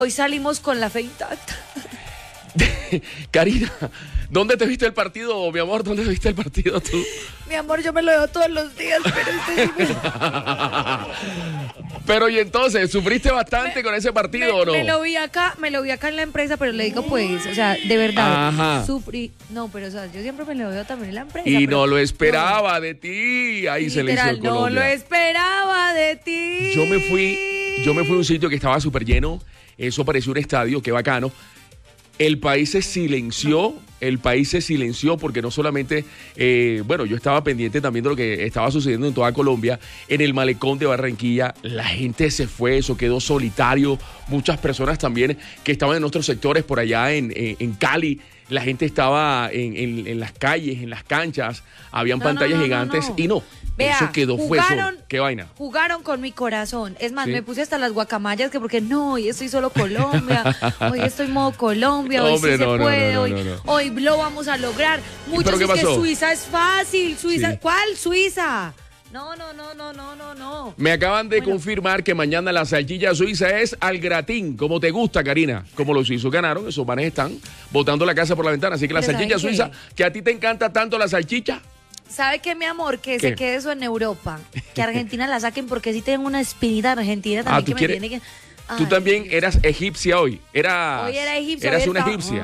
Hoy salimos con la fe intacta. Karina, ¿dónde te viste el partido, mi amor? ¿Dónde te viste el partido tú? Mi amor, yo me lo veo todos los días, pero este sí Pero y entonces, ¿sufriste bastante con ese partido o no? Me lo vi acá en la empresa, pero le digo pues, o sea, de verdad, Ajá. Sufrí. No, pero o sea, yo siempre me lo veo también en la empresa. Y pero no lo esperaba de ti. Ahí literal, selección Colombia. no lo esperaba de ti. Yo me fui a un sitio que estaba súper lleno. Eso pareció un estadio, qué bacano. El país se silenció porque no solamente, yo estaba pendiente también de lo que estaba sucediendo en toda Colombia, en el malecón de Barranquilla, la gente se fue, eso quedó solitario, muchas personas también que estaban en otros sectores por allá en Cali, la gente estaba en las calles, en las canchas, habían pantallas gigantes y no. Vea, eso quedó jugaron, fue. ¿Qué vaina? Jugaron con mi corazón. Es más, ¿Sí? Me puse hasta las guacamayas, que porque no, hoy estoy solo Colombia, hoy estoy modo Colombia, hoy Hombre, sí se puede, no. hoy lo vamos a lograr. Muchos ¿Pero qué dicen que pasó? Suiza es fácil, Suiza, Sí. ¿Cuál Suiza? No. Me acaban de confirmar que mañana la salchicha suiza es al gratín, como te gusta, Karina. Como los suizos ganaron, esos manes están botando la casa por la ventana. Así que la Pero salchicha ¿sabe suiza, que a ti te encanta tanto la salchicha. ¿Sabe qué, mi amor? Que ¿Qué? se quede eso en Europa. Que Argentina la saquen, porque sí tengo una espinita argentina también ¿tú que quieres? me tiene que... Tú Ay, también Dios. eras egipcia hoy. Hoy era egipcia. Eras hoy una estaba- egipcia.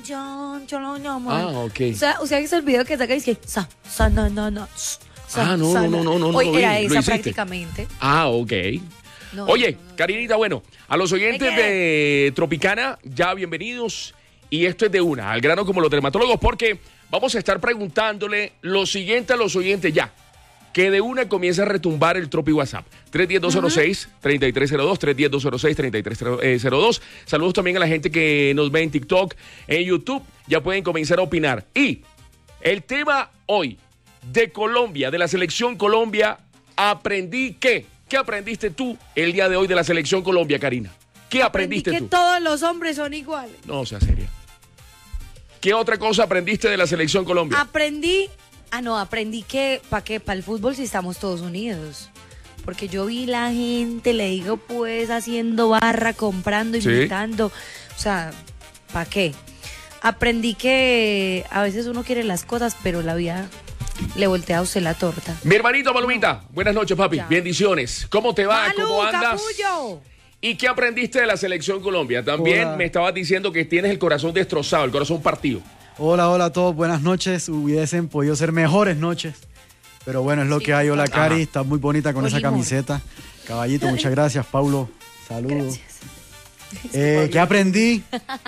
Ah, ok. ¿Usted ha visto el video que saca y dice no. No, Hoy lo vi, era lo esa hiciste. prácticamente. Ok. No, Oye, no. Karinita, bueno, a los oyentes ¿De qué? de Tropicana, ya bienvenidos. Y esto es de una, al grano como los dermatólogos, porque vamos a estar preguntándole lo siguiente a los oyentes ya. Que de una comienza a retumbar el Tropi WhatsApp. 310-206-3302, 310-206-3302. Saludos también a la gente que nos ve en TikTok, en YouTube. Ya pueden comenzar a opinar. Y el tema hoy de Colombia, de la selección Colombia, aprendí ¿qué? ¿Qué aprendiste tú el día de hoy de la selección Colombia, Karina? ¿Qué aprendiste que tú? todos los hombres son iguales. No, sea seria. ¿Qué otra cosa aprendiste de la selección Colombia? Aprendí que, ¿para qué? Para el fútbol si estamos todos unidos. Porque yo vi la gente, le digo pues, haciendo barra, comprando, Sí. invitando. O sea, ¿para qué? Aprendí que a veces uno quiere las cosas, pero la vida le voltea a usted la torta. Mi hermanito Palomita, buenas noches, papi. Ya. Bendiciones. ¿Cómo te va? Malú, ¿Cómo andas? capullo. ¿Y qué aprendiste de la selección Colombia? También Hola. me estabas diciendo que tienes el corazón destrozado, el corazón partido. Hola a todos, buenas noches. Hubiesen podido ser mejores noches, pero bueno, es lo Sí, que hay. Hola, ajá. Cari, estás muy bonita con esa Olimor. camiseta. Caballito, muchas gracias, Paulo. Saludos. Gracias. ¿Qué aprendí?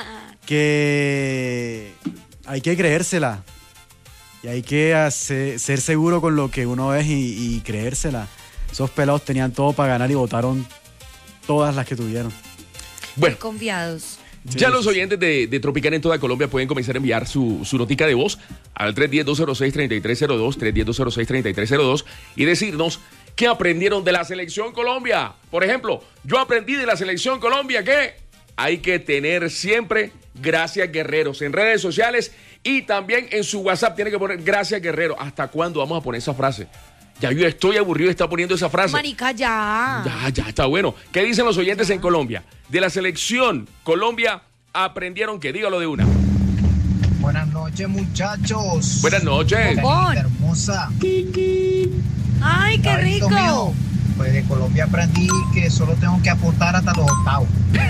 Que hay que creérsela y hay que ser seguro con lo que uno es y creérsela. Esos pelados tenían todo para ganar y votaron todas las que tuvieron. Bueno, Confiados. ya los oyentes de Tropicana en toda Colombia pueden comenzar a enviar su notica de voz al 310-206-3302, 310-206-3302 y decirnos qué aprendieron de la selección Colombia. Por ejemplo, yo aprendí de la selección Colombia que hay que tener siempre gracias guerreros en redes sociales y también en su WhatsApp tiene que poner gracias guerrero. ¿Hasta cuándo vamos a poner esa frase? Ya yo estoy aburrido de estar poniendo esa frase. Marica, ya. Ya está bueno. ¿Qué dicen los oyentes en Colombia? De la selección Colombia aprendieron que, dígalo de una. Buenas noches, muchachos. Buenas noches. Bon. Hermosa. Ay, qué Caballito rico. mío, pues de Colombia aprendí que solo tengo que aportar hasta los octavos.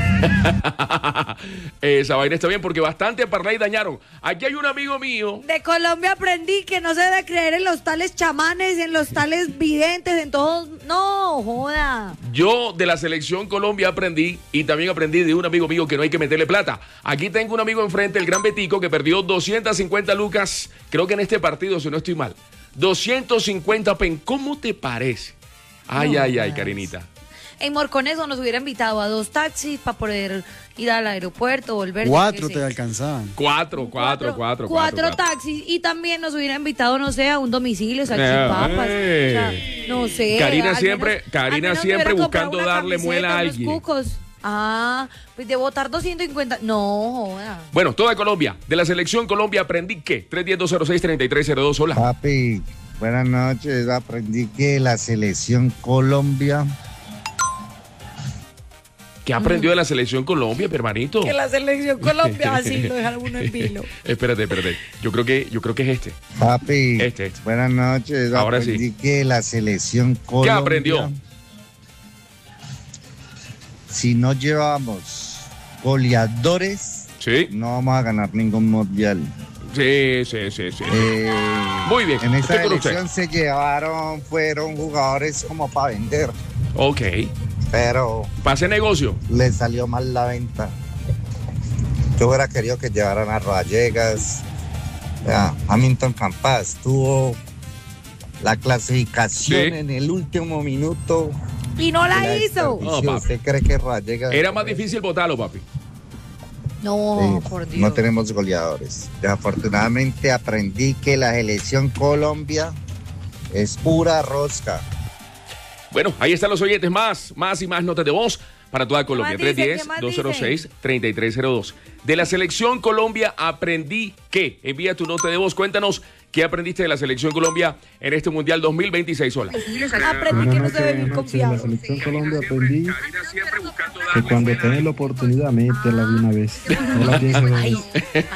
Esa vaina está bien porque bastante parlay dañaron. Aquí hay un amigo mío. De Colombia aprendí que no se debe creer en los tales chamanes, en los tales videntes, en todos. No, joda. Yo de la selección Colombia aprendí y también aprendí de un amigo mío que no hay que meterle plata. Aquí tengo un amigo enfrente, el Gran Betico, que perdió 250 lucas, creo que en este partido, si no estoy mal. 250 pen. ¿Cómo te parece? Ay, Karinita. En Morcones nos hubiera invitado a 2 taxis para poder ir al aeropuerto, volver. 4 yo qué te sé. alcanzaban. Cuatro taxis y también nos hubiera invitado, no sé, a un domicilio, salchipapas. O sea, no sé. Karina al siempre al menos me siempre hubiera comprado buscando una darle muela a camiseta, unos alguien. cucos. Ah, pues de votar 250. No, joda. Bueno, toda Colombia. De la selección Colombia aprendí que 310-206-3302. Hola. Papi, buenas noches. Aprendí que la selección Colombia ¿Qué aprendió de la selección Colombia, mi hermanito? Que la selección Colombia así lo deja uno en vilo. Espérate. Yo creo que es este. Papi, Este. buenas noches. Ahora Aprendí sí. que la selección Colombia... ¿Qué aprendió? Si no llevamos goleadores, Sí. no vamos a ganar ningún mundial. Sí. Muy bien. En esta estoy con usted. selección fueron jugadores como para vender, Ok. pero Pase negocio. le salió mal la venta. Yo hubiera querido que llevaran a Vallegas, a Hamilton Campas. Tuvo la clasificación Sí. en el último minuto. Y no la de hizo. desperdicio. No, papi. ¿Usted cree que Vallegas... Era más difícil votarlo, papi. No, Sí, por Dios. no tenemos goleadores. Desafortunadamente aprendí que la selección Colombia es pura rosca. Bueno, ahí están los oyentes. Más y más notas de voz para toda Colombia. ¿Qué más dice? ¿Qué más 310-206-3302. De la selección Colombia aprendí que. Envía tu nota de voz. Cuéntanos qué aprendiste de la selección Colombia en este Mundial 2026. Hola. Aprendí que no se ve bien De la confiado. selección Colombia aprendí que cuando tenés la oportunidad, métela de una vez. No la pienses dos Ay, veces.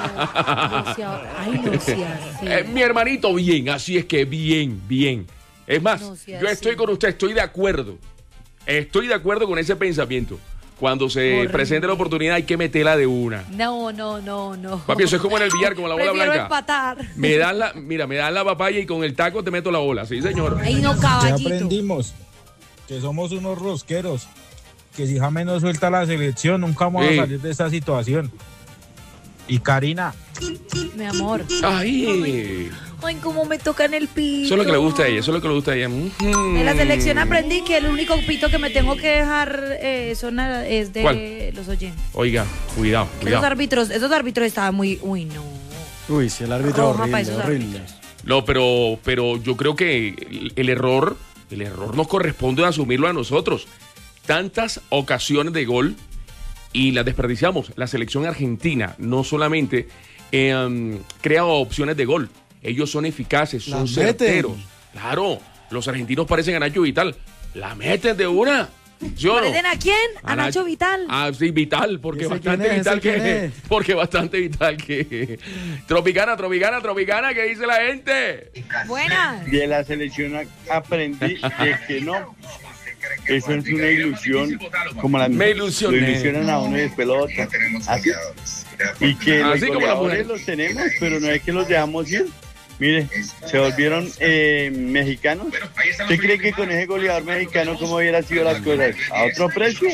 no sea así. Mi hermanito, bien. Así es que bien. Es más, No sea yo estoy así. con usted. Estoy de acuerdo. Estoy de acuerdo con ese pensamiento. Cuando se Horrible. presente la oportunidad hay que meterla de una. No. Papi, eso es como en el billar, como la bola Prefiero blanca. empatar. Me das la papaya y con el taco te meto la bola. Sí, señor. Ay, no, ¿Qué caballito. aprendimos? Que somos unos rosqueros. Que si James no suelta la selección, nunca vamos Sí. a salir de esa situación. Y Karina, Mi amor. Ay, Ay, cómo me tocan el pito. eso es lo que le gusta a ella, En la selección aprendí que el único pito que me tengo que dejar es de ¿Cuál? los oyentes. Oiga, cuidado. Esos árbitros estaban muy... Uy, no. Uy, sí, el árbitro Roja para esos horrible. No, pero yo creo que el error nos corresponde asumirlo a nosotros. Tantas ocasiones de gol y las desperdiciamos. La selección argentina no solamente crea opciones de gol, ellos son eficaces, son Las certeros. meten. Claro, los argentinos parecen a Nacho Vital. La meten de una. ¿Sí o no? ¿Parecen a quién? A Nacho Vital. Ah, sí, Vital, porque ¿Ese bastante quién es? vital ¿Ese quién que. es? Porque bastante vital que. Tropicana, ¿qué dice la gente? Buenas. De la selección aprendí de que no, eso es una ilusión, como la Me ilusioné. lo ilusionan a uno y después lo otro. Así. Y que los Así como las goleadores mujeres. los tenemos, pero no es que los dejamos ir. Mire, se volvieron mexicanos. ¿Usted cree que con ese goleador mexicano cómo hubieran sido las cosas? ¿A otro precio?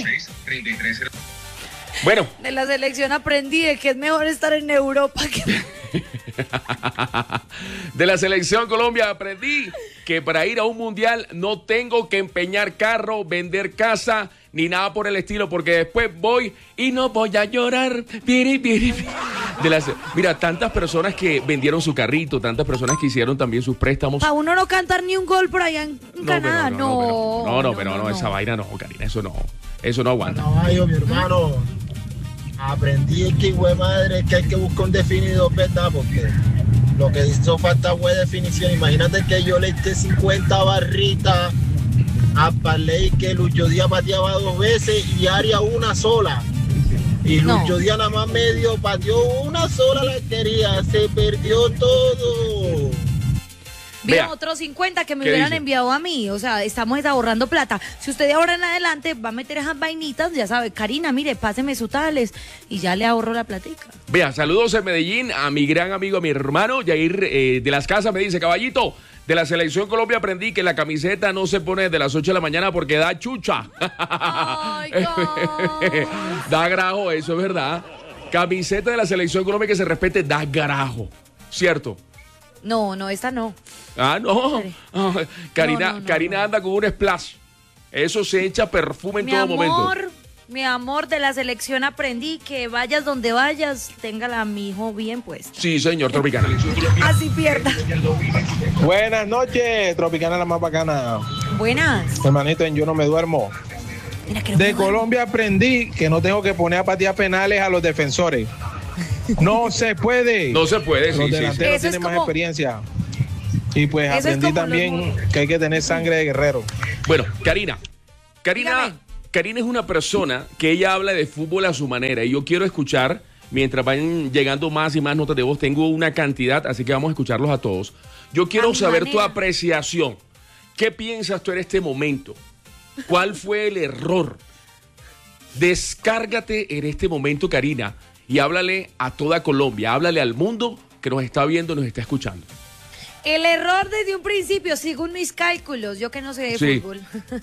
Bueno, De la selección aprendí de que es mejor estar en Europa que... de la selección Colombia aprendí que para ir a un mundial no tengo que empeñar carro, vender casa, ni nada por el estilo, porque después voy y no voy a llorar. Mira, tantas personas que vendieron su carrito, tantas personas que hicieron también sus préstamos. A uno no cantar ni un gol por allá en Canadá. No, esa vaina no, Karina, eso no aguanta. Caballo, mi hermano, aprendí que hijo de madre que hay que buscar un definido, ¿verdad? Porque lo que hizo falta fue definición. Imagínate que yo le eché 50 barritas a Parley, que Lucho Díaz pateaba 2 veces y Arias una sola. Y No. Lucho Díaz nada más medio pateó una sola la quería, se perdió todo. Vea, Vea. otros 50 que me ¿Qué hubieran dice? enviado a mí. O sea, estamos ahorrando plata. Si usted de ahora en adelante va a meter esas vainitas, ya sabe, Karina, mire, páseme sus tales y ya le ahorro la platica. Vea, saludos en Medellín a mi gran amigo, a mi hermano, Yair de las Casas, me dice, caballito, de la selección Colombia aprendí que la camiseta no se pone desde las 8 de la mañana porque da chucha. Ay, God. Da grajo, eso es verdad. Camiseta de la selección Colombia que se respete, da grajo. ¿Cierto? No, esta no. Ah, no. Ah, Karina, No. Karina anda con un splash. Eso se echa perfume en Mi todo amor, momento. mi amor, de la selección aprendí que vayas donde vayas, téngala a mi hijo bien puesta. Sí, señor Tropicana. Así pierda. buenas noches, Tropicana la más bacana. Buenas. Hermanito, en Yo No Me Duermo. Mira que De Colombia aprendí que no tengo que poner a patear penales a los defensores. No se puede. No se puede, Los sí, sí, sí. delanteros Eso es tienen más como- experiencia. Y pues Eso es aprendí como también los- que hay que tener sangre de guerrero. Bueno, Karina, Dígame. Karina es una persona que ella habla de fútbol a su manera y yo quiero escuchar, mientras vayan llegando más y más notas de voz, tengo una cantidad, así que vamos a escucharlos a todos. Yo quiero saber tu apreciación. ¿Qué piensas tú en este momento? ¿Cuál fue el error? Descárgate en este momento, Karina, y háblale a toda Colombia, háblale al mundo que nos está viendo, nos está escuchando. El error desde un principio, según mis cálculos, yo que no sé de fútbol,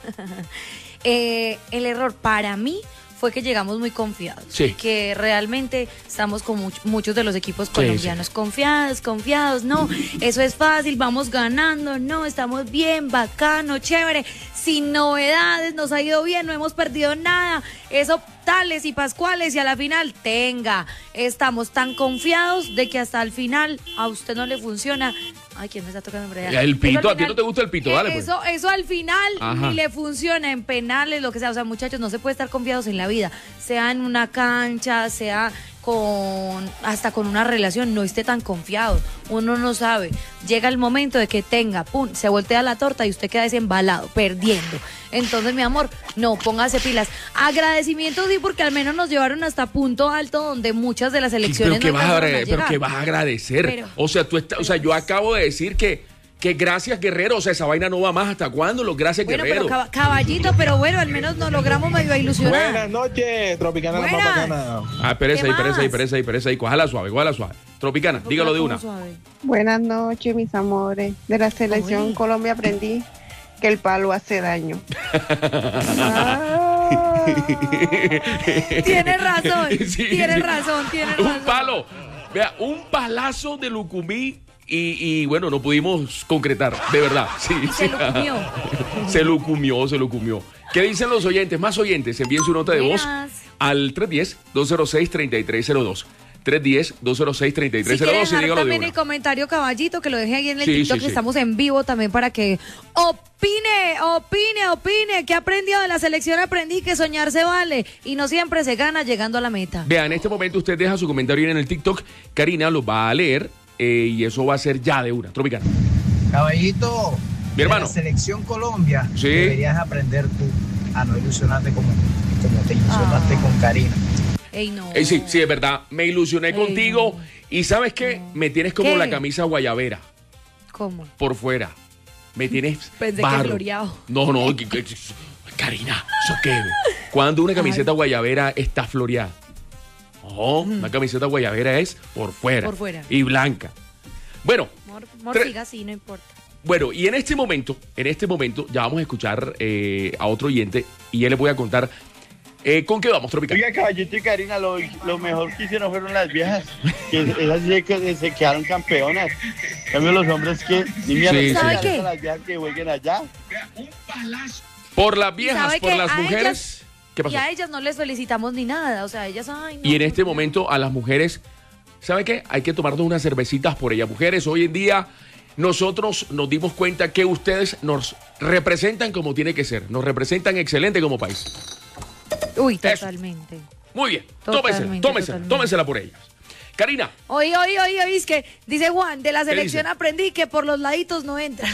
el error para mí fue que llegamos muy confiados. Sí. Que realmente estamos con muchos de los equipos colombianos confiados. No, eso es fácil, vamos ganando. No, estamos bien, bacano, chévere. Sin novedades, nos ha ido bien, no hemos perdido nada. Eso, tales y pascuales, y a la final, estamos tan confiados de que hasta el final a usted no le funciona. Ay, ¿quién me está tocando por allá? El pito, a ti no te gusta el pito, dale pues. Eso al final ni le funciona en penales, lo que sea. O sea, muchachos, no se puede estar confiados en la vida. Sea en una cancha, sea hasta con una relación, no esté tan confiado. Uno no sabe. Llega el momento de que se voltea la torta y usted queda desembalado, perdiendo. Entonces, mi amor, no, póngase pilas. Agradecimiento sí, porque al menos nos llevaron hasta punto alto donde muchas de las elecciones pero que vas a agradecer. O sea, yo acabo de decir que gracias, Guerrero. O sea, esa vaina no va más. ¿Hasta cuándo? Los gracias, Guerrero. Pero caballito, pero bueno, al menos nos logramos medio ilusionar. Buenas noches, Tropicana, la más bacana. Espérese ahí. Cójala suave. Tropicana, dígalo de una. Buenas noches, mis amores. De la selección Colombia aprendí que el palo hace daño. Tienes razón. Un palo. Vea, un palazo de Lucumí. Y bueno, no pudimos concretar, de verdad. Sí. Se lo comió. ¿Qué dicen los oyentes? Más oyentes, envíen su nota de voz al 310-206-3302. 310-206-3302 y dígalo también el comentario, caballito, que lo deje ahí en el TikTok, que estamos en vivo también para que opine. ¿Qué aprendió de la selección? Aprendí que soñar se vale y no siempre se gana llegando a la meta. Vea, en este momento usted deja su comentario en el TikTok, Karina lo va a leer y eso va a ser ya de una. Tropicana. Caballito, mi hermano. De la selección Colombia, deberías aprender tú a no ilusionarte como te ilusionaste con Karina. Ey, no. Sí, es verdad. Me ilusioné contigo. No. Y ¿sabes qué? Me tienes como la camisa guayabera. ¿Cómo? Por fuera. Me tienes pensé que floreado. No. Karina, ¿eso qué? Cuando una camiseta guayabera está floreada. Una camiseta guayabera es por fuera. Y blanca. Bueno. Morciga, sí, no importa. Bueno, y en este momento ya vamos a escuchar a otro oyente y ya les voy a contar ¿con qué vamos, Tropicana? Oiga, caballito y Karina, lo mejor que hicieron fueron las viejas, que esas que se quedaron campeonas. En cambio, los hombres que ¿sabe qué? Las viejas que jueguen allá. Por las viejas, por las mujeres. ¿Qué pasó? Y a ellas no les felicitamos ni nada, o sea, ellas, no. Y en este momento a las mujeres, ¿sabe qué? Hay que tomarnos unas cervecitas por ellas. Mujeres, hoy en día nosotros nos dimos cuenta que ustedes nos representan como tiene que ser, nos representan excelente como país. Uy, totalmente. Eso. Muy bien, tómesela por ellas. Karina. Oye, es que dice Juan, de la selección aprendí que por los laditos no entra.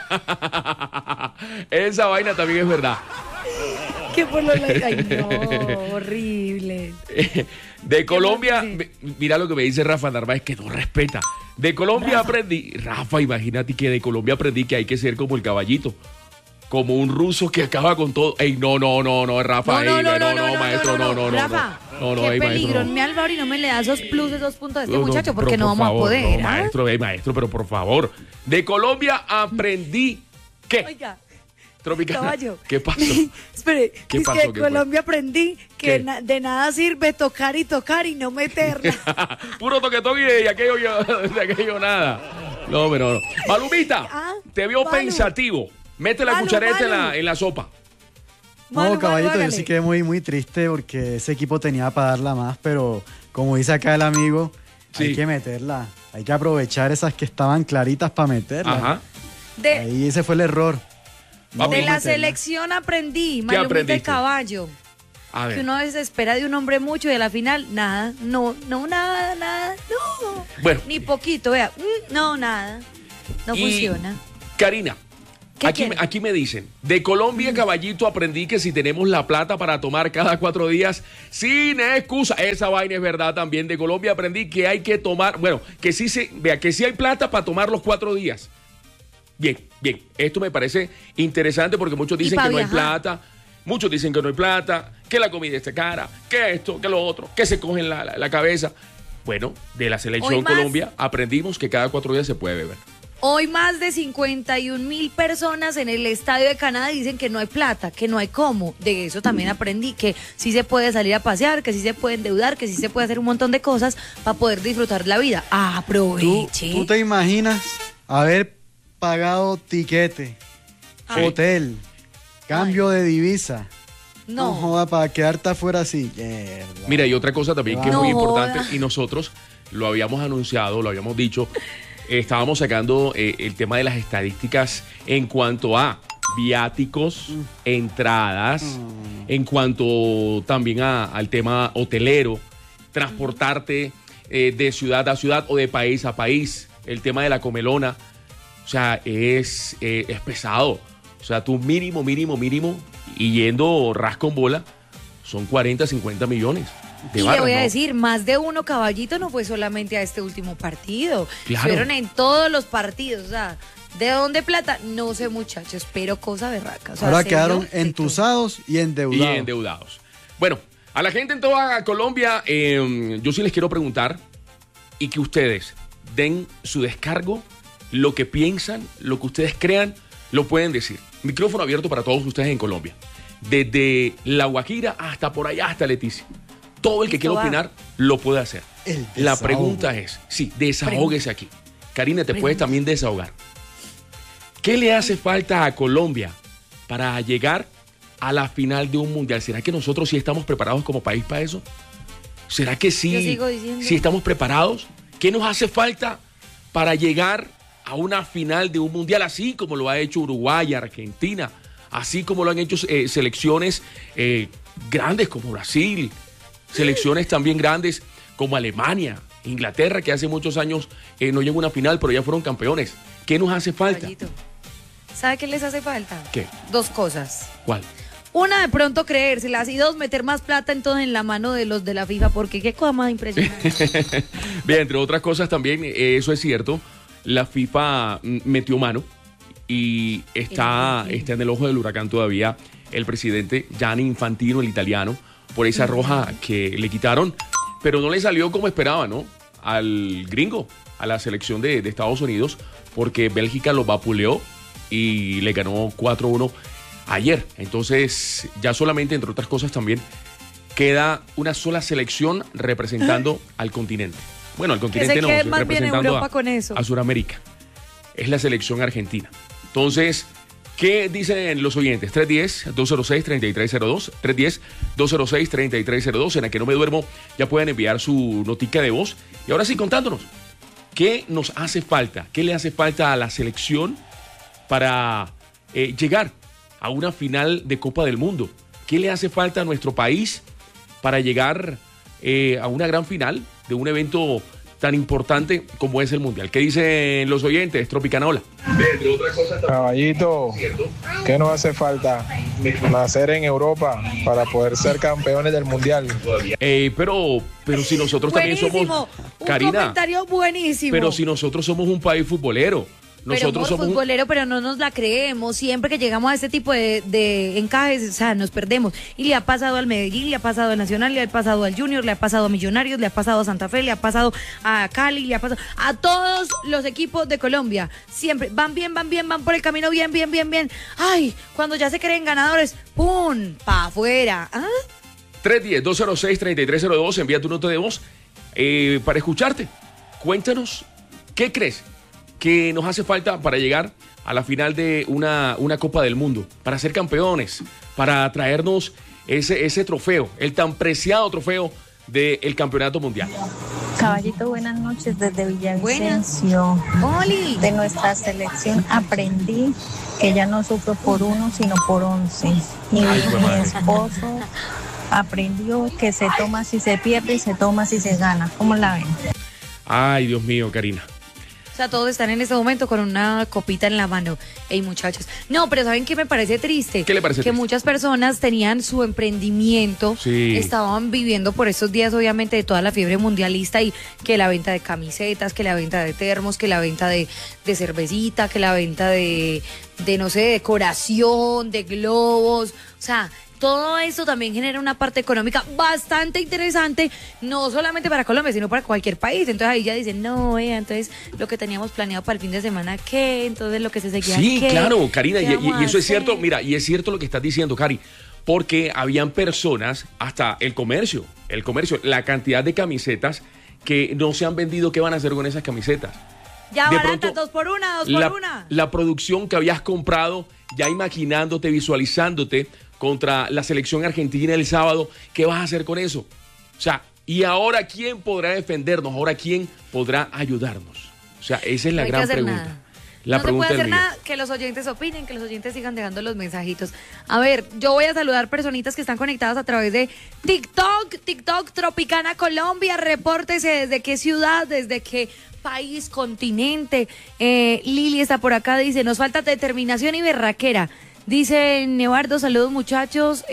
Esa vaina también es verdad. Que por los laditos, ay no, horrible. De Colombia, mira lo que me dice Rafa Narváez, que no respeta. De Colombia aprendí, Rafa, imagínate que de Colombia aprendí que hay que ser como el caballito. Como un ruso que acaba con todo. Ey, no, Rafa. No, maestro, no. Rafa, qué peligro. Me Álvaro y no me le da esos plus, esos puntos a este muchacho, porque no vamos a poder. No, maestro, pero por favor. De Colombia aprendí ¿qué? Oiga. Tropicana. Caballo. ¿Qué pasó? Espere, ¿Qué pasó? Que de Colombia aprendí que de nada sirve tocar y no meterla. Puro toque-toque y de aquello nada. No, pero no. Malumita, te veo pensativo. Mete la cuchareta en la sopa. No, caballito, yo sí quedé muy, muy triste porque ese equipo tenía para darla más, pero como dice acá el amigo, hay que meterla. Hay que aprovechar esas que estaban claritas para meterla. Ajá. Ahí ese fue el error. De la selección aprendí, Malumita el caballo. A ver. Que uno desespera de un hombre mucho y a la final, nada. No. Bueno. Ni poquito, vea. No, nada. No funciona. Karina, Aquí me dicen, de Colombia, caballito, aprendí que si tenemos la plata para tomar cada 4 días, sin excusa, esa vaina es verdad también. De Colombia aprendí que hay que tomar, bueno, que sí hay plata para tomar los 4 días. Bien, esto me parece interesante porque muchos dicen que no hay plata, muchos dicen que no hay plata, que la comida está cara, que esto, que lo otro, que se cogen la cabeza. Bueno, de la selección Colombia aprendimos que cada 4 días se puede beber. Hoy más de 51,000 personas en el estadio de Canadá dicen que no hay plata, que no hay cómo. De eso también aprendí, que sí se puede salir a pasear, que sí se puede endeudar, que sí se puede hacer un montón de cosas para poder disfrutar la vida. Aproveche. ¿Tú te imaginas haber pagado tiquete, hotel, cambio de divisa? No joda, para quedarte afuera así. Mira, y otra cosa también que es muy importante, y nosotros lo habíamos anunciado, lo habíamos dicho. Estábamos sacando el tema de las estadísticas en cuanto a viáticos, entradas, en cuanto también al tema hotelero, transportarte de ciudad a ciudad o de país a país, el tema de la comelona, o sea, es pesado. O sea, tú mínimo, y yendo rasca en bola, son 40, 50 millones. Y le voy a decir, más de uno, caballito, no fue solamente a este último partido. Claro. Fueron en todos los partidos. O sea, ¿de dónde plata? No sé, muchachos, pero cosa berraca. O sea, ahora quedaron entusados y endeudados. Bueno, a la gente en toda Colombia, yo sí les quiero preguntar y que ustedes den su descargo, lo que piensan, lo que ustedes crean, lo pueden decir. Micrófono abierto para todos ustedes en Colombia. Desde La Guajira hasta por allá, hasta Leticia. Todo el que quiera opinar lo puede hacer. La pregunta es, desahóguese aquí. Karina, te puedes también desahogar. ¿Qué le hace falta a Colombia para llegar a la final de un mundial? ¿Será que nosotros sí estamos preparados como país para eso? ¿Será que sí estamos preparados? ¿Qué nos hace falta para llegar a una final de un mundial así como lo ha hecho Uruguay, Argentina, así como lo han hecho selecciones grandes como Brasil, selecciones también grandes como Alemania, Inglaterra, que hace muchos años no llegó a una final, pero ya fueron campeones? ¿Qué nos hace falta? Caballito, ¿sabe qué les hace falta? ¿Qué? 2 cosas. ¿Cuál? Una, de pronto creérselas, y 2, meter más plata entonces en la mano de los de la FIFA, porque qué cosa más impresionante. Bien, entre otras cosas también, eso es cierto, la FIFA metió mano y está en el ojo del huracán todavía el presidente Gianni Infantino, el italiano, por esa roja que le quitaron, pero no le salió como esperaba, ¿no? Al gringo, a la selección de Estados Unidos, porque Bélgica lo vapuleó y le ganó 4-1 ayer. Entonces, ya solamente, entre otras cosas también, queda una sola selección representando al continente. Bueno, al continente no, representando a Sudamérica. Es la selección argentina. Entonces, ¿qué dicen los oyentes? 310-206-3302, 310-206-3302, en la que no me duermo, ya pueden enviar su notica de voz. Y ahora sí, contándonos, ¿qué nos hace falta? ¿Qué le hace falta a la selección para llegar a una final de Copa del Mundo? ¿Qué le hace falta a nuestro país para llegar a una gran final de un evento tan importante como es el Mundial? ¿Qué dicen los oyentes? Tropicanola. Caballito, ¿qué nos hace falta? Nacer en Europa para poder ser campeones del Mundial. Pero si nosotros buenísimo, también somos... Un Karina, comentario buenísimo. Pero si nosotros somos un país futbolero. Nosotros somos futbolero, pero no nos la creemos. Siempre que llegamos a este tipo de encajes, o sea, nos perdemos. Y le ha pasado al Medellín, le ha pasado al Nacional, le ha pasado al Junior, le ha pasado a Millonarios, le ha pasado a Santa Fe, le ha pasado a Cali, le ha pasado a todos los equipos de Colombia. Siempre van bien, van por el camino bien. Ay, cuando ya se creen ganadores, ¡pum! ¡Pa' afuera! 310-206-3302, envía tu nota de voz para escucharte. Cuéntanos, ¿qué crees que nos hace falta para llegar a la final de una Copa del Mundo, para ser campeones, para traernos ese trofeo, el tan preciado trofeo del Campeonato Mundial? Caballito, buenas noches desde Villavicencio. Oli. De nuestra selección aprendí que ya no sufro por 1, sino por 11. Y mi esposo aprendió que se toma si se pierde y se toma si se gana. ¿Cómo la ven? Ay, Dios mío, Karina. O sea, todos están en este momento con una copita en la mano. Ey, muchachos. No, pero ¿saben qué me parece triste? ¿Qué le parece que triste? Muchas personas tenían su emprendimiento, estaban viviendo por estos días, obviamente, de toda la fiebre mundialista y que la venta de camisetas, que la venta de termos, que la venta de cervecita, que la venta de no sé, decoración, de globos. O sea, todo eso también genera una parte económica bastante interesante, no solamente para Colombia, sino para cualquier país. Entonces ahí ya dicen, no, entonces lo que teníamos planeado para el fin de semana, ¿qué? Entonces lo que se seguía, sí, ¿qué? Claro, Karina, y eso es hacer? cierto, mira, y es cierto lo que estás diciendo, Cari, porque habían personas, hasta el comercio, la cantidad de camisetas que no se han vendido, ¿qué van a hacer con esas camisetas? Ya de baratas, pronto, 2 por 1, 2 por 1. La producción que habías comprado, ya imaginándote, visualizándote contra la selección argentina el sábado, ¿qué vas a hacer con eso? O sea, ¿y ahora quién podrá defendernos? ¿Ahora quién podrá ayudarnos? O sea, esa es la gran pregunta. Nada. La no pregunta se puede hacer del día. nada, que los oyentes opinen, que los oyentes sigan dejando los mensajitos. A ver, yo voy a saludar personitas que están conectadas a través de TikTok Tropicana Colombia. Repórtese desde qué ciudad, desde qué país, continente. Lili está por acá, dice, nos falta determinación y berraquera. Dice Nevardo, saludos muchachos,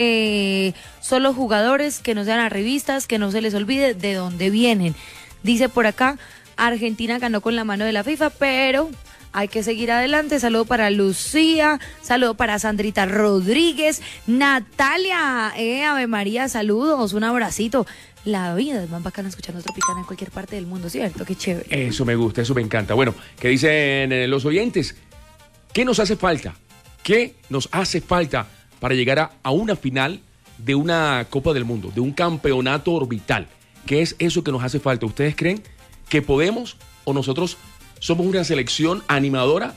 solo jugadores, que no sean arribistas, que no se les olvide de dónde vienen. Dice por acá, Argentina ganó con la mano de la FIFA, pero hay que seguir adelante. Saludo para Lucía, saludo para Sandrita Rodríguez, Natalia, Ave María, saludos, un abracito. La vida es más bacana escuchando Tropicana en cualquier parte del mundo, ¿cierto? Qué chévere. Eso me gusta, eso me encanta. Bueno, ¿qué dicen los oyentes? ¿Qué nos hace falta? ¿Qué nos hace falta para llegar a una final de una Copa del Mundo, de un campeonato orbital? ¿Qué es eso que nos hace falta? ¿Ustedes creen que podemos o nosotros somos una selección animadora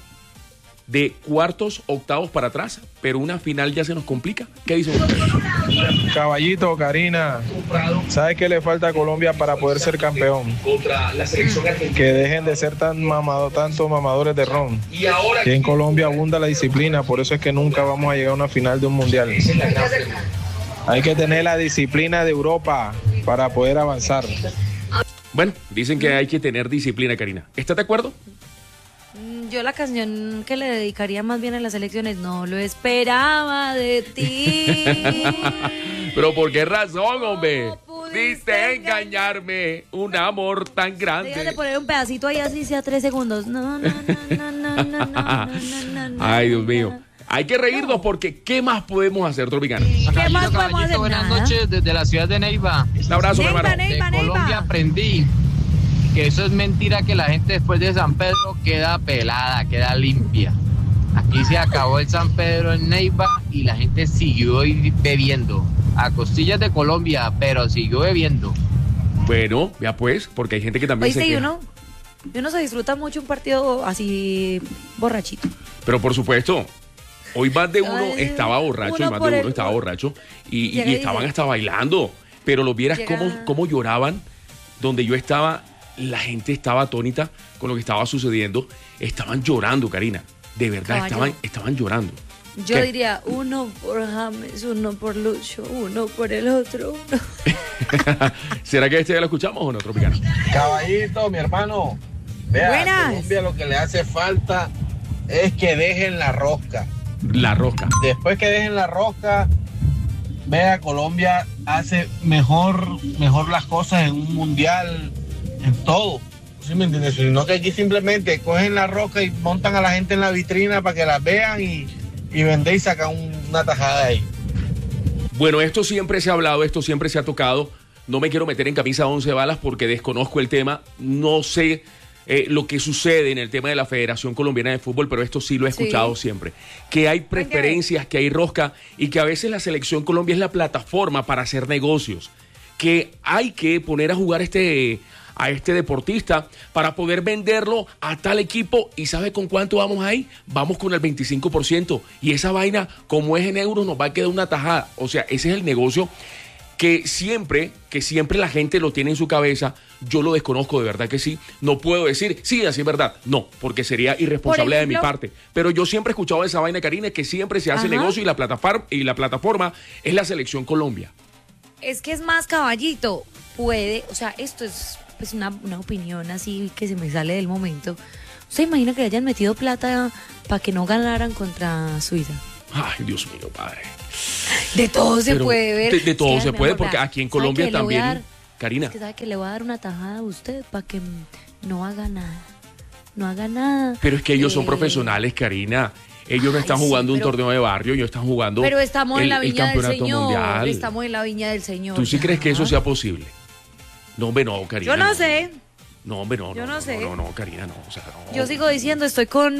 de cuartos, octavos para atrás, pero una final ya se nos complica? ¿Qué dicen ustedes? Caballito, Karina, ¿sabes qué le falta a Colombia para poder ser campeón? Que dejen de ser tantos mamadores de ron. Que en Colombia abunda la disciplina, por eso es que nunca vamos a llegar a una final de un mundial. Hay que tener la disciplina de Europa para poder avanzar. Bueno, dicen que hay que tener disciplina, Karina. ¿Estás de acuerdo? Yo la canción que le dedicaría más bien a las elecciones, no lo esperaba de ti. Pero ¿por qué razón, hombre? Pudiste engañarme, un amor tan grande. Déjate poner un pedacito ahí así sea 3 segundos. No. Ay, Dios mío. Hay que reírnos porque ¿qué más podemos hacer, Tropicana? ¿Qué más podemos hacer? Buenas noches desde la ciudad de Neiva. Un abrazo, mi hermano. De Colombia aprendí que eso es mentira, que la gente después de San Pedro queda pelada, queda limpia. Aquí se acabó el San Pedro en Neiva y la gente siguió bebiendo. A costillas de Colombia, pero siguió bebiendo. Bueno, ya pues, porque hay gente que también se queja. Y uno se disfruta mucho un partido así borrachito. Pero por supuesto, hoy más de uno estaba borracho, y estaban hasta bailando. Pero los vieras cómo lloraban. Donde yo estaba, la gente estaba atónita con lo que estaba sucediendo. Estaban llorando, Karina. De verdad, estaban llorando. Yo diría, 1 por James, 1 por Lucho, 1 por el otro. ¿Será que ya lo escuchamos o no, Tropicana? Caballito, mi hermano. Vea, Buenas. a Colombia lo que le hace falta es que dejen la rosca. La rosca. Después que dejen la rosca, vea, Colombia hace mejor las cosas en un mundial, en todo. ¿Sí me entiendes? Sino que aquí simplemente cogen la rosca y montan a la gente en la vitrina para que las vean y venden y sacan una tajada ahí. Bueno, esto siempre se ha hablado, esto siempre se ha tocado. No me quiero meter en camisa 11 balas porque desconozco el tema. No sé lo que sucede en el tema de la Federación Colombiana de Fútbol, pero esto sí lo he escuchado siempre. Que hay preferencias, que hay rosca y que a veces la Selección Colombia es la plataforma para hacer negocios. Que hay que poner a jugar a este deportista para poder venderlo a tal equipo. ¿Y sabe con cuánto vamos ahí? Vamos con el 25%. Y esa vaina, como es en euros, nos va a quedar una tajada. O sea, ese es el negocio que siempre la gente lo tiene en su cabeza. Yo lo desconozco, de verdad que sí. No puedo decir, sí, así es verdad. No, porque sería irresponsable de mi parte. Pero yo siempre he escuchado esa vaina, Karina, que siempre se hace negocio y la plataforma es la Selección Colombia. Es que es más, Caballito. Puede, o sea, esto es pues una opinión así que se me sale del momento. ¿Usted imagina que le hayan metido plata para que no ganaran contra Suiza? Ay, Dios mío, padre. De todo se puede ver. De todo se puede, porque aquí en Colombia también, Karina. Es que sabe que le voy a dar una tajada a usted para que no haga nada. No haga nada. Pero es que ellos son profesionales, Karina. Ellos no están jugando un torneo de barrio, ellos están jugando pero estamos en la viña del Señor. Mundial. Estamos en la viña del Señor. ¿Tú sí crees que eso sea posible? No, hombre, no, Karina. Yo no sé. No, hombre, no. Yo no sé. No, Karina, no. O sea, no. Yo sigo diciendo, estoy con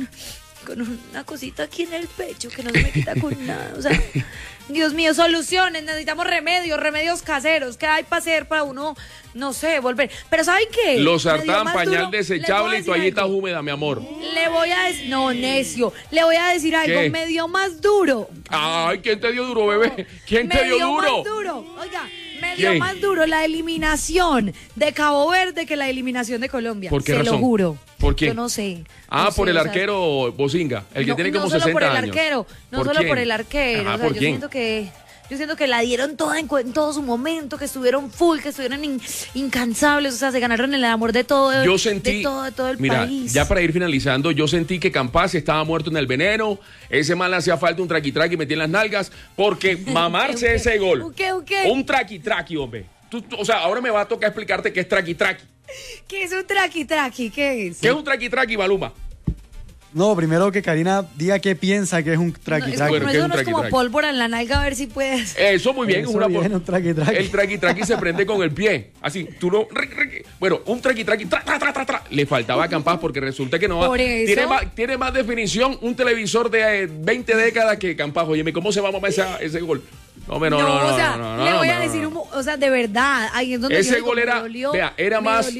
una cosita aquí en el pecho que no se me quita con nada. O sea, Dios mío, soluciones, necesitamos remedios caseros. ¿Qué hay para hacer para uno, no sé, volver? Pero ¿saben qué? Los sartán, pañal desechable y toallitas húmedas, mi amor. Le voy a decir, no, necio, le voy a decir algo, ¿qué? me dio más duro. Ay, ¿quién te dio duro, bebé? ¿Quién te dio duro? Me dio más duro, oiga. Me dio más duro la eliminación de Cabo Verde que la eliminación de Colombia. ¿Por qué razón? Se lo juro. ¿Por qué? Yo no sé. Por el arquero Bosinga, el que tiene como 60 años. No solo por el arquero, no solo por el arquero. Ajá, o sea, ¿por quién? Yo siento que la dieron toda en todo su momento, que estuvieron full, que estuvieron incansables, o sea, se ganaron el amor de todo, yo sentí, de todo el mira, país. Ya para ir finalizando, yo sentí que Campas estaba muerto en el veneno, ese man le hacía falta un traqui-traqui metí en las nalgas, porque mamarse ese gol. Un traqui-traqui, hombre. O sea, ahora me va a tocar explicarte qué es traqui-traqui. ¿Qué es un traqui-traqui? ¿Qué es? ¿Qué es un traqui-traqui, Maluma? No, primero que Karina diga qué piensa que es un traqui-traqui. Eso no es como pólvora en la nalga, a ver si puedes. Eso muy bien. Un traqui-traqui. El traqui-traqui se prende con el pie. Así, tú no... Bueno, un traqui-traqui, le faltaba a Campas porque resulta que no va... Tiene más definición un televisor de 20 décadas que Campas. Óyeme, ¿cómo se va a mamar ese gol? No, le voy a decir, o sea, de verdad, ahí es donde ese gol era... dolió, vea, era más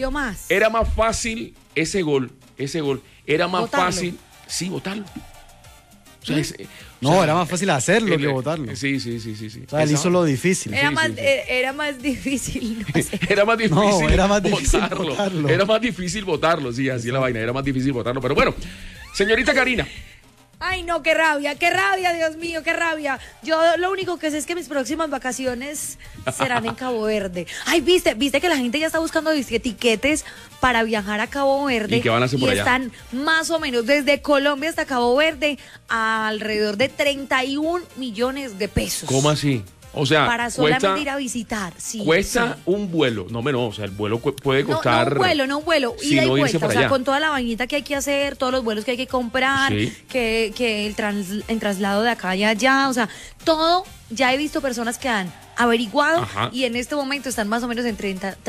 fácil ese gol. Era más fácil, sí, votarlo. O sea, era más fácil hacerlo que votarlo. Sí. O sea, él hizo lo difícil. Era más difícil. No sé. Era más difícil. Era más difícil votarlo. Era más difícil votarlo, sí, así es la vaina. Era más difícil votarlo. Pero bueno, señorita Karina. Ay, no, qué rabia, Dios mío, qué rabia. Yo lo único que sé es que mis próximas vacaciones serán en Cabo Verde. Ay, viste que la gente ya está buscando tiquetes para viajar a Cabo Verde. ¿Y qué van a hacer por allá? Están más o menos desde Colombia hasta Cabo Verde a alrededor de 31 millones de pesos. ¿Cómo así? O sea, para solamente ir a visitar. Sí, cuesta un vuelo. No, o sea, el vuelo puede costar. No un vuelo. Si ida y no vuelta. O sea, allá. con toda la vainita que hay que hacer, todos los vuelos que hay que comprar, que el traslado de acá y allá. O sea, todo. Ya he visto personas que han averiguado y en este momento están más o menos en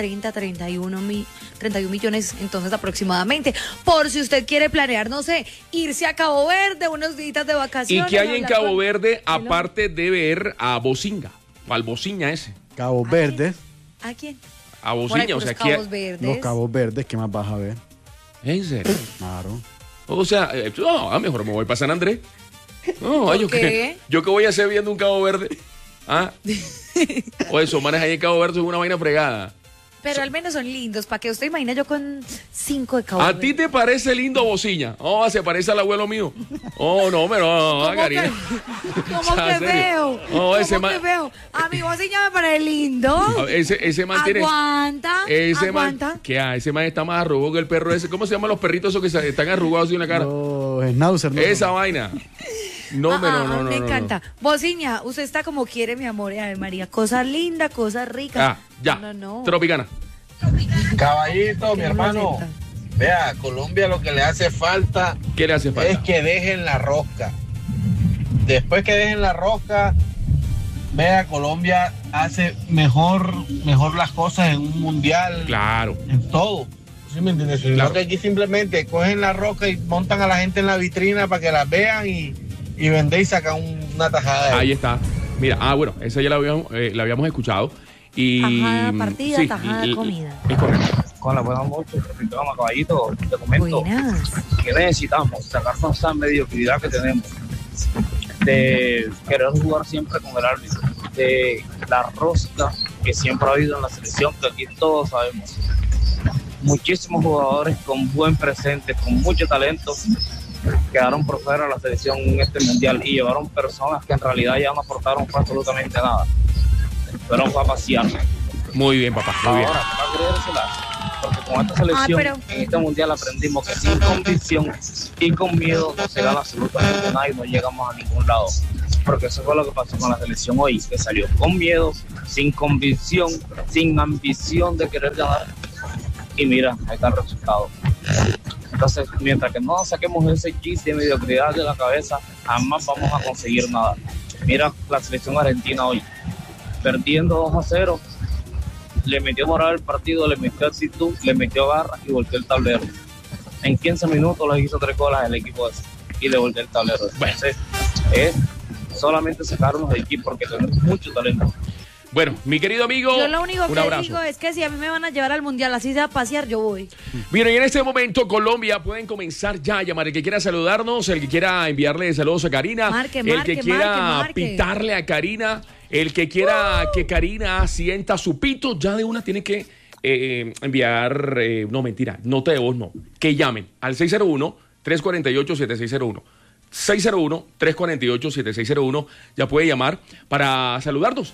31 millones entonces aproximadamente. Por si usted quiere planear, no sé, irse a Cabo Verde, unos días de vacaciones. ¿Y qué hay en Cabo Verde aparte de ver a Bosinga? O al Bociña ese. Cabo Verde. ¿A quién? A Bociña, o sea, Cabos Verdes. Los Cabos Verdes, ¿qué más vas a ver? ¿En serio? Claro. O sea, mejor me voy para San Andrés. No, yo que voy a hacer viendo un Cabo Verde. O eso, manes ahí en Cabo Verde es una vaina fregada. Pero al menos son lindos, para que usted imagine yo con 5 de Cabo Verde. ¿A ti te parece lindo Bociña? Se parece al abuelo mío. Karina. ¿Cómo que veo? ¿Cómo que veo? A mi Bociña me parece lindo. Ese man tiene... Aguanta. Ese man está más arrugado que el perro ese. ¿Cómo se llaman los perritos esos que están arrugados en la cara? Schnauzer. Esa vaina. No. Me encanta. Bociña, usted está como quiere, mi amor. Ave María, cosas lindas, cosas ricas. Ya. Tropicana. Caballito, mi hermano. Vea, Colombia lo que le hace falta. ¿Qué le hace falta? Es que dejen la rosca. Después que dejen la rosca, vea, Colombia hace mejor las cosas en un mundial. Claro. En todo. ¿Sí me entiendes? Claro. Sino que aquí simplemente cogen la rosca y montan a la gente en la vitrina para que las vean y venden y sacan una tajada. Ahí está. Mira, bueno, esa ya la habíamos escuchado. Tajada, partida, tajada, comida. Es correcto. Con la buena noche, caballito, te comento que necesitamos sacarnos esa mediocridad que tenemos de querer jugar siempre con el árbitro, de la rosca que siempre ha habido en la selección, que aquí todos sabemos. Muchísimos jugadores con buen presente, con mucho talento, quedaron por fuera de la selección en este mundial y llevaron personas que en realidad ya no aportaron absolutamente nada. Fueron a pasear. Muy bien, papá. Muy bien. Ahora, Porque con esta selección, en este mundial aprendimos que sin convicción y con miedo no se gana absolutamente nada y no llegamos a ningún lado. Porque eso fue lo que pasó con la selección hoy, que salió con miedo, sin convicción, sin ambición de querer ganar. Y mira, ahí está el resultado. Entonces, mientras que no saquemos ese chiste de mediocridad de la cabeza, jamás vamos a conseguir nada. Mira la selección argentina hoy, perdiendo 2-0, le metió moral al partido, le metió actitud, le metió garra y volteó el tablero. En 15 minutos les hizo 3 goles el equipo ese y le volteó el tablero. Entonces, solamente sacarnos de aquí porque tenemos mucho talento. Bueno, mi querido amigo, yo lo único que abrazo. digo es que si a mí me van a llevar al mundial, así sea a pasear, yo voy. Miren, en este momento Colombia pueden comenzar ya a llamar. El que quiera saludarnos, el que quiera enviarle saludos a Karina, el que quiera pitarle a Karina, el que quiera que Karina sienta su pito, ya de una tiene que enviar, no mentira, nota de voz no, que llamen al 601-348-7601. 601-348-7601, ya puede llamar para saludarnos.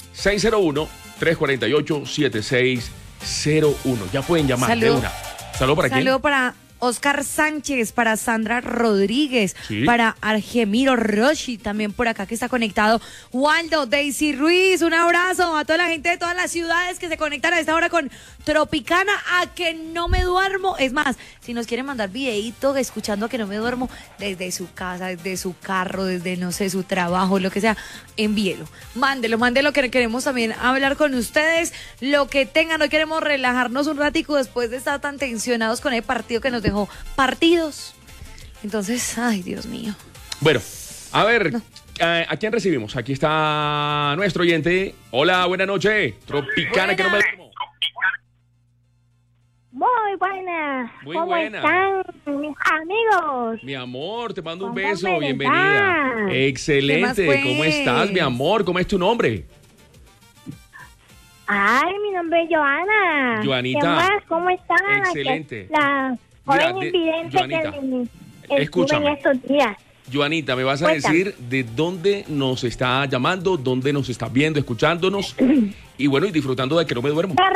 601-348-7601. Ya pueden llamar de una. ¿Saludo para quién? Saludo para Oscar Sánchez, para Sandra Rodríguez, sí, para Argemiro Roshi, también por acá que está conectado. Waldo, Daisy Ruiz, un abrazo a toda la gente de todas las ciudades que se conectan a esta hora con Tropicana, a que no me duermo. Es más, si nos quieren mandar videíto escuchando a que no me duermo, desde su casa, desde su carro, desde, no sé, su trabajo, lo que sea, envíelo. Mándelo, que queremos también hablar con ustedes. Lo que tengan, hoy queremos relajarnos un ratico después de estar tan tensionados con el partido que nos dejó partidos. Entonces, ay, Dios mío. Bueno, a ver, ¿a quién recibimos? Aquí está nuestro oyente. Hola, buena noche. Tropicana, que no me duermo. Muy buenas. Muy ¿Cómo buena. están mis amigos? Mi amor, te mando un ¿Cómo beso, me bienvenida. están? Excelente, ¿Qué más, ¿cómo pues? estás, mi amor? ¿Cómo es tu nombre? Ay, mi nombre es Joana. Joanita. ¿Qué más? ¿Cómo están? Excelente. La joven Mira, invidente Joanita, que escúchame. en estos días. Joanita, me vas a Cuéntame. decir de dónde nos está llamando, dónde nos está viendo, escuchándonos y bueno, y disfrutando de que no me duermo. De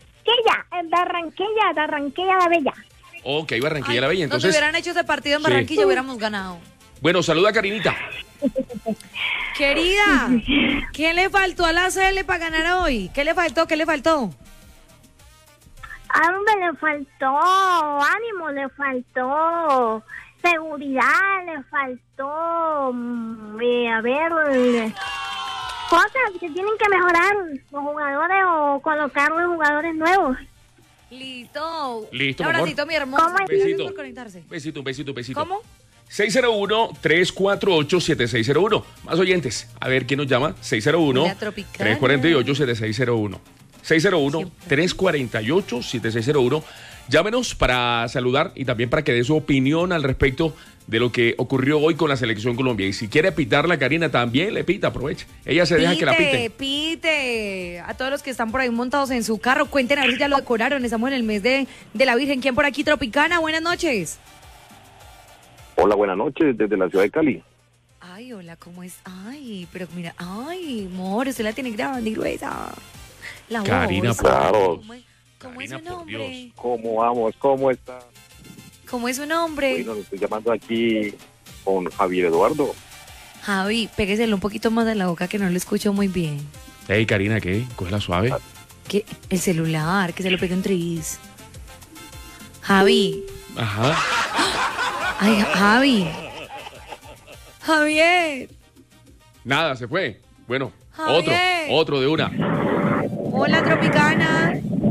Barranquilla la Bella. Ok, Barranquilla la Bella. Nos Entonces, hubieran hecho ese partido en Sí. Barranquilla, hubiéramos ganado. bueno, saluda a Karinita. Querida, ¿qué le faltó a la CL para ganar hoy? ¿Qué le faltó? A hombre, le faltó ánimo, le faltó seguridad, le faltó, a ver, cosas que tienen que mejorar los jugadores o colocar los jugadores nuevos. Listo. Listo, Un mi amor. abracito, mi hermoso. ¿Cómo Gracias Besito. por conectarse. Besito, un besito, un besito. ¿Cómo? 601-348-7601. Más oyentes. A ver quién nos llama. 601-348-7601. 601-348-7601. Llámenos para saludar y también para que dé su opinión al respecto de lo que ocurrió hoy con la Selección Colombia. Y si quiere pitarla a Karina, también le pita, aproveche. Ella se deja que la pite. Pite. A todos los que están por ahí montados en su carro, cuenten a ver si ya lo decoraron. Estamos en el mes de la Virgen. ¿Quién por aquí? Tropicana, buenas noches. Hola, buenas noches, desde la ciudad de Cali. Ay, hola, ¿cómo es? Ay, pero mira, ay, amor, usted la tiene grande y gruesa. La Karina, voz. Claro. ¿Cómo es su nombre? ¿Cómo vamos? ¿Cómo está? ¿Cómo es su nombre? Bueno, le estoy llamando aquí con Javier Eduardo. Javi, pégueselo un poquito más de la boca que no lo escucho muy bien. Hey, Karina, ¿qué? Cógela suave. ¿Qué? El celular, que se lo pegue un tris. Javi. Ajá. Ay, Javi. Javier. Nada, se fue. Bueno, Javier. otro de una. Hola, Tropicana.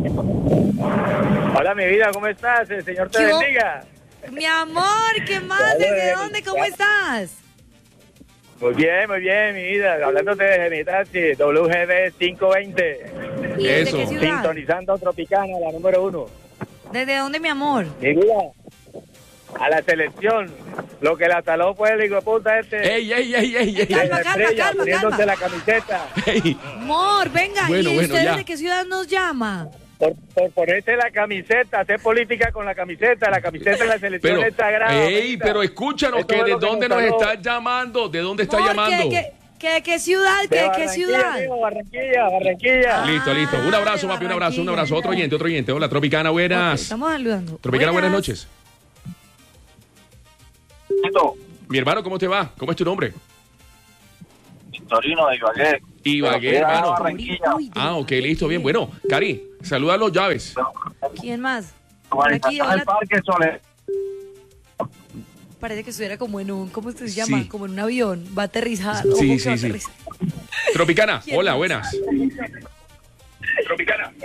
Hola, mi vida, ¿cómo estás? El Señor te ¿Qué hubo? bendiga. Mi amor, ¿qué más? ¿Desde dónde? ¿Cómo estás? Muy bien, mi vida. Hablándote de mi taxi, WGB 520. ¿Y desde qué ciudad? Sintonizando Tropicana, la número 1. ¿Desde dónde, mi amor? Mi vida, a la selección. Lo que la taló fue el hijo de puta este. ¡Ey! Calma, poniéndose calma. la camiseta. Amor, venga. Bueno, ¿Y usted ya. desde qué ciudad nos llama? Por ponerse la camiseta, hacer política con la camiseta de la selección Pero, es sagrada. ey, pero escúchanos, Eso que es de lo que dónde nos nos salvó. estás llamando, ¿de dónde está Amor, llamando? ¿Qué ciudad? ¿Qué ciudad? Amigo, Barranquilla. Listo. Un abrazo, papi, un abrazo. Otro oyente. Hola, Tropicana, buenas. Okay, estamos saludando. Tropicana, buenas noches. Mi hermano, ¿cómo te va? ¿Cómo es tu nombre? Torino de Ibagué. Ibagué, hermano. Ok, listo, bien. Bueno, Cari, saluda a los llaves. ¿Quién más? Aquí, el Parque Soler. Parece que estuviera como en un, ¿cómo se llama? Sí. Como en un avión, va a aterrizar. Sí. Tropicana, hola, buenas. Tropicana.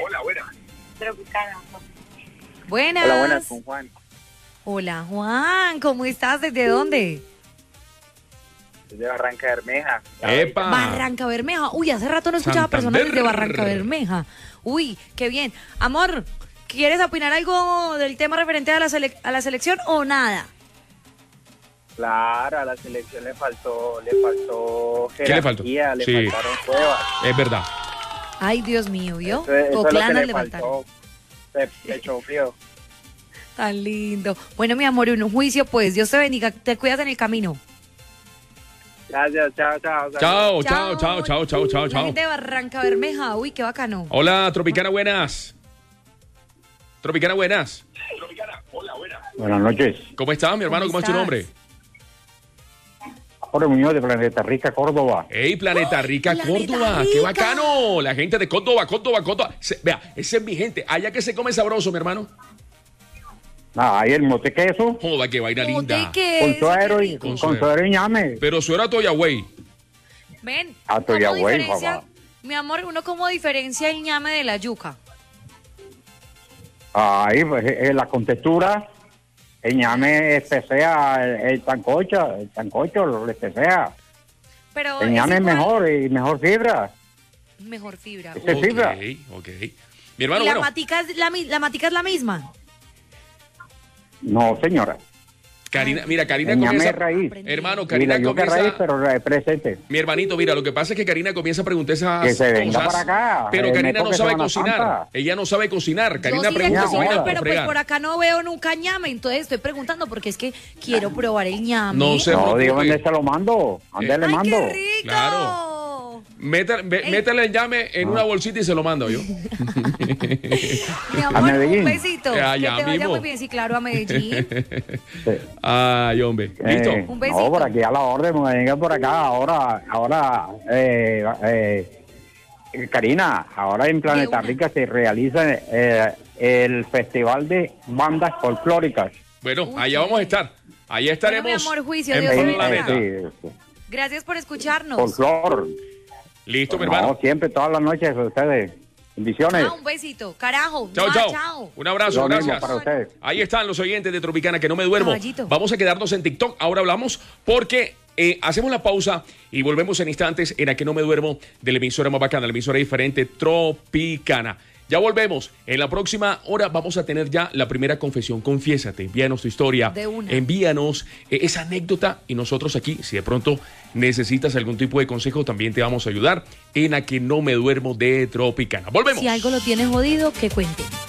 Buenas. Hola, buenas, con Juan. Hola, Juan, ¿cómo estás? ¿Desde dónde? Desde Barranca Bermeja. ¡Epa! Barranca Bermeja. Uy, hace rato no escuchaba personas desde Barranca Bermeja. Uy, qué bien. Amor, ¿quieres opinar algo del tema referente a la selección o nada? Claro, a la selección le faltó jerarquía, ¿qué le faltó? Le faltaron Cuevas. Es verdad. Ay, Dios mío, ¿vio? Eso es lo que le faltó. Pecho frío. Tan lindo. Bueno, mi amor, un juicio, pues. Dios te bendiga. Te cuidas en el camino. Gracias, chao. Chao. La gente de Barranca Bermeja. Uy, qué bacano. Hola, Tropicana, buenas. Hola, buenas. Buenas noches. ¿Cómo estás, mi hermano? ¿Cómo es tu nombre? Jorge Muñoz de Planeta Rica, Córdoba. ¡Ey, Planeta Rica, Córdoba! ¡Qué bacano! La gente de Córdoba. Vea, esa es mi gente. Allá que se come sabroso, mi hermano. Ahí el mote queso. Joda, qué vaina linda. Con suero y ñame. Pero suero a Toyagüey. Ven. A Toyagüey, papá. Mi amor, ¿uno cómo diferencia el ñame de la yuca? Ahí, pues, la contextura. El ñame espesea el sancocho lo espesea. Pero el ñame es mejor y mejor fibra. Mejor fibra. Fibra. Ok. Mi hermano, ¿Y la matica es la misma? No, señora. Karina comienza raíz. Hermano, Karina comienza raíz, pero presente. Mi hermanito, mira, lo que pasa es que Karina comienza a preguntar esas que se venga cosas, para acá. Pero Karina no sabe cocinar. Santa. Ella no sabe cocinar. Karina sí pregunta esa vaina pero pues por acá no veo nunca ñame, entonces estoy preguntando porque es que quiero probar el ñame. No, digo dónde se lo mando. ¿Dónde le mando? ¡Qué rico! Claro. Métale el llame en una bolsita y se lo mando yo. Mi amor, un besito. Que te vaya muy bien, sí, claro, a Medellín. Ay, hombre. ¿Listo? Un besito. No, por aquí a la orden, me venga por acá. Ahora, Karina, ahora en Planeta Rica se realiza el Festival de Bandas Folclóricas. Bueno, allá vamos a estar. Allá estaremos. Bueno, mi amor, juicio, Dios te bendiga. Gracias por escucharnos. Folclor. Listo, mi hermano. No, siempre, todas las noches, ustedes. Bendiciones. Un besito, carajo. Chao. Un abrazo, gracias. Para ustedes. Ahí están los oyentes de Tropicana, que no me duermo. Caballito. Vamos a quedarnos en TikTok. Ahora hablamos porque hacemos la pausa y volvemos en instantes en A Que No Me Duermo de la emisora más bacana, la emisora diferente Tropicana. Ya volvemos. En la próxima hora vamos a tener ya la primera confesión. Confiésate, envíanos tu historia. Envíanos esa anécdota y nosotros aquí, si de pronto necesitas algún tipo de consejo, también te vamos a ayudar en A Que No Me Duermo de Tropicana. Volvemos. Si algo lo tienes jodido, que cuente.